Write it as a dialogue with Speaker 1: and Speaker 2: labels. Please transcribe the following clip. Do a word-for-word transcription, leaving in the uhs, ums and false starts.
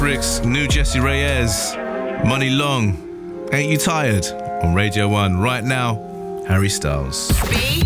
Speaker 1: Bricks, new Jesse Reyes, Money Long, Ain't You Tired? On Radio one. Right now, Harry Styles.
Speaker 2: B